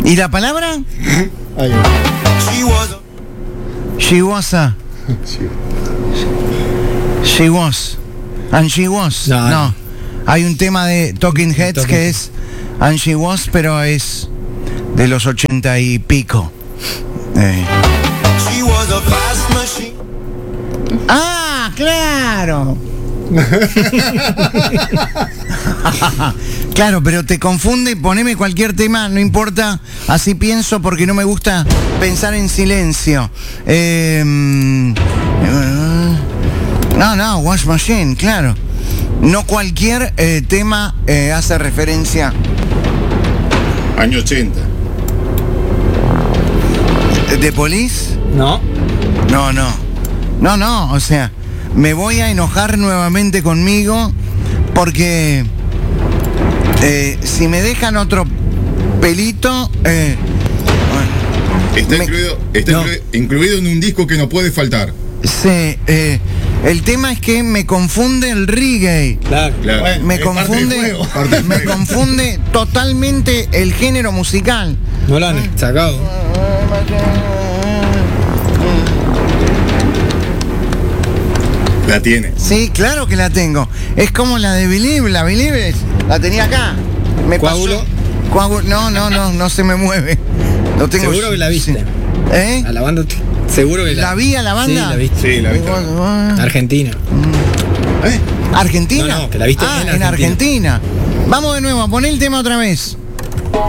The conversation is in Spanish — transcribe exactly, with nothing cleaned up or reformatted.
¿Y la palabra? Ahí. She was a. She was. And she was. No, No. no. Hay un tema de Talking Heads Talking que es And she was, pero es de los ochenta y pico. Eh. Ah, claro. Claro, pero te confunde, poneme cualquier tema, no importa, así pienso porque no me gusta pensar en silencio. Eh, no, no, Wash Machine, claro. No cualquier eh, tema eh, hace referencia. Año ochenta. ¿De Police? No. No, no. No, no, o sea, me voy a enojar nuevamente conmigo porque eh, si me dejan otro pelito, eh, bueno, Está, me- incluido, está no. incluido, incluido en un disco que no puede faltar. sí, eh, el tema es que me confunde el reggae. Claro. Claro. Bueno. Me Es parte del confunde, juego. Parte del me juego. confunde totalmente el género musical. No lo han sacado. La tiene. Sí, claro que la tengo. Es como la de Believe, la Believe es- la tenía acá. Me pasó- Coágulo. Coágulo- no, no, no, no se me mueve. Lo tengo. Seguro que la viste. Sí. ¿Eh? A la banda, t- seguro que la. ¿La vi a la banda? Sí, la viste. Sí, la viste. Argentina. ¿Eh? ¿Argentina? No, no, que la viste ah, en en Argentina. Argentina. Vamos de nuevo, poné el tema otra vez.